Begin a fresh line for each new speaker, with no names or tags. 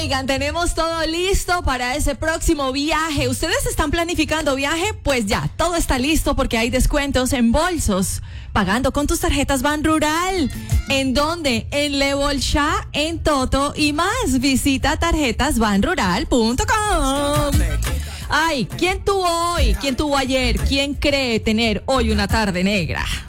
Oigan, tenemos todo listo para ese próximo viaje. ¿Ustedes están planificando viaje? Pues ya, todo está listo porque hay descuentos en bolsos. Pagando con tus tarjetas Ban Rural. ¿En dónde? En Le Bolsha, en Toto y más. Visita tarjetasbanrural.com. Ay, ¿quién tuvo hoy? ¿Quién tuvo ayer? ¿Quién cree tener hoy una tarde negra?